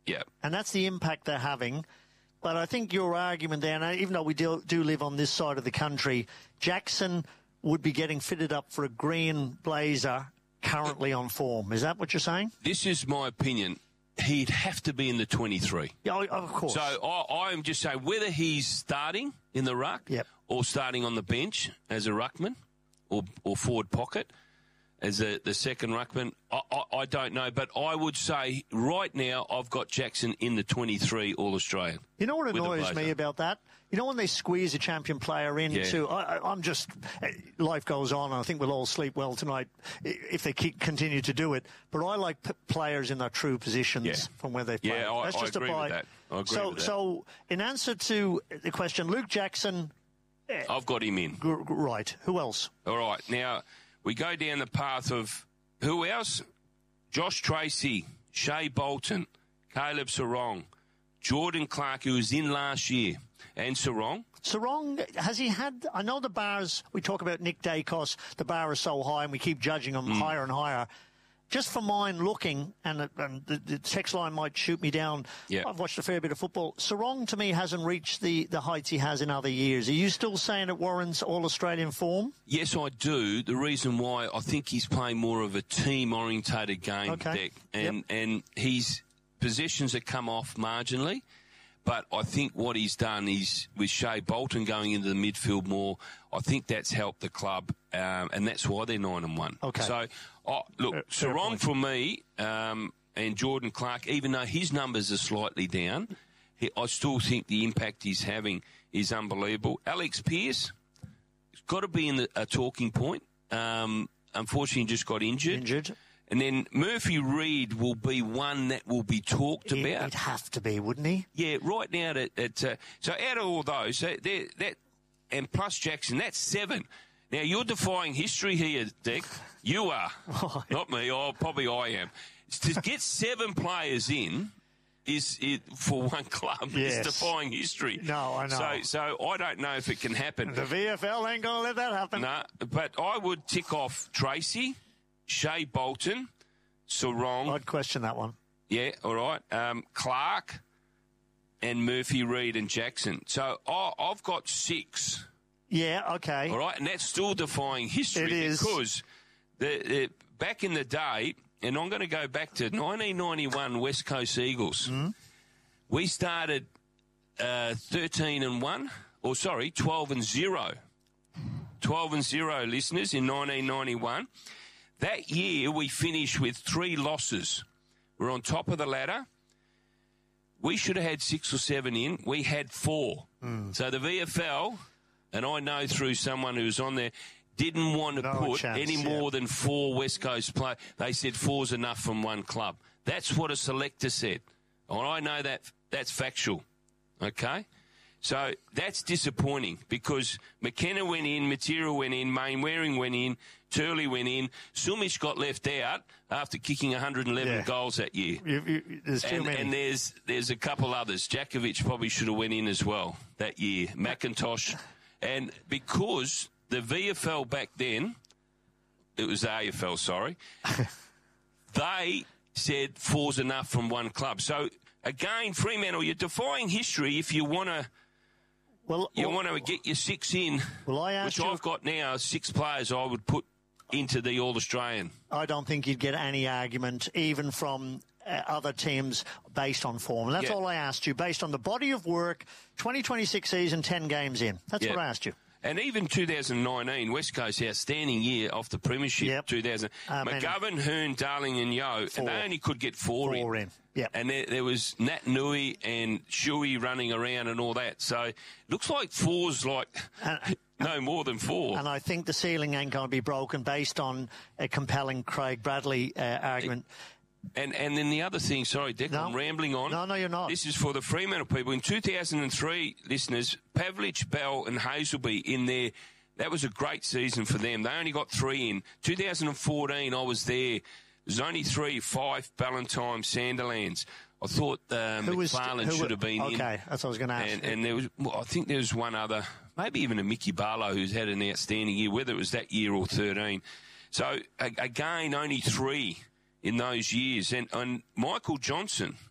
Yeah. And that's the impact they're having. But I think your argument there, and even though we do live on this side of the country, Jackson would be getting fitted up for a green blazer currently on form. Is that what you're saying? This is my opinion. He'd have to be in the 23. Yeah, of course. So I'm just saying whether he's starting in the ruck or starting on the bench as a ruckman or forward pocket as the second ruckman, I don't know. But I would say right now I've got Jackson in the 23 All-Australian. You know what annoys me about that? You know when they squeeze a champion player into... I'm just... Life goes on, and I think we'll all sleep well tonight if they continue to do it. But I like players in their true positions from where they've played. Yeah, I agree with that. I agree with that. So, in answer to the question, Luke Jackson... I've got him in. Right. Who else? All right. Now, we go down the path of... Who else? Josh Tracy, Shea Bolton, Caleb Sarong, Jordan Clark, who was in last year, and Sarong. Sarong, has he had... I know the bars, we talk about Nick Dacos, the bar is so high and we keep judging him higher and higher. Just for mine looking, and the text line might shoot me down, I've watched a fair bit of football. Sarong, to me, hasn't reached the heights he has in other years. Are you still saying it warrants All-Australian form? Yes, I do. The reason why, I think he's playing more of a team-orientated game, Deck, and his possessions have come off marginally. But I think what he's done is, with Shea Bolton going into the midfield more, I think that's helped the club, and that's why they're 9-1. Okay. So, look, Sarong for me, and Jordan Clark, even though his numbers are slightly down, I still think the impact he's having is unbelievable. Alex Pearce has got to be in a talking point. Unfortunately, he just got injured. And then Murphy Reid will be one that will be talked about. He'd have to be, wouldn't he? Yeah, right now. So out of all those, and plus Jackson, that's 7. Now, you're defying history here, Dick. You are. Not me. Probably I am. To get 7 players in is for one club. It's defying history. No, I know. So I don't know if it can happen. The VFL ain't going to let that happen. No, but I would tick off Tracy, Shea Bolton, Sarong. I'd question that one. Yeah, all right. Clark and Murphy Reid and Jackson. So I've got 6. Yeah, okay. All right, and that's still defying history. It is. Because back in the day, and I'm going to go back to 1991 West Coast Eagles, we started 13-1, or sorry, 12-0. 12-0, listeners, in 1991. That year, we finished with 3 losses. We're on top of the ladder. We should have had 6 or 7 in. We had 4. So the VFL, and I know through someone who's on there, didn't want to put any more than 4 West Coast players. They said 4's enough from one club. That's what a selector said. And I know that's factual. Okay? So that's disappointing because McKenna went in, Matera went in, Mainwaring went in, Turley went in. Sumic got left out after kicking 111 goals that year. There's too many. And there's a couple others. Djakovic probably should have went in as well that year. McIntosh. And because the VFL back then, it was the AFL, sorry, they said 4's enough from one club. So, again, Fremantle, you're defying history if you want to... want to get your 6 in, which I've got now, 6 players I would put into the All-Australian. I don't think you'd get any argument, even from other teams, based on form. And that's all I asked you, based on the body of work, 2026 season, 10 games in. That's what I asked you. And even 2019, West Coast, outstanding year off the premiership, 2000. McGovern, Hearn, Darling and Yeo, and they only could get 4 in. Yep. And there was Nat Nui and Shuey running around and all that. So looks like 4's like no more than 4. And I think the ceiling ain't going to be broken based on a compelling Craig Bradley argument. And then the other thing, sorry, Dick, I'm rambling on. No, you're not. This is for the Fremantle people. In 2003, listeners, Pavlich, Bell and Hazelby in there, that was a great season for them. They only got 3 in. 2014, I was there. There's only 3, 5, Ballantyne, Sanderlands. I thought McFarlane should have been in. Okay, that's what I was going to ask. And there was, I think there was one other, maybe even a Mickey Barlow who's had an outstanding year, whether it was that year or 13. So, again, only 3 in those years. And Michael Johnson,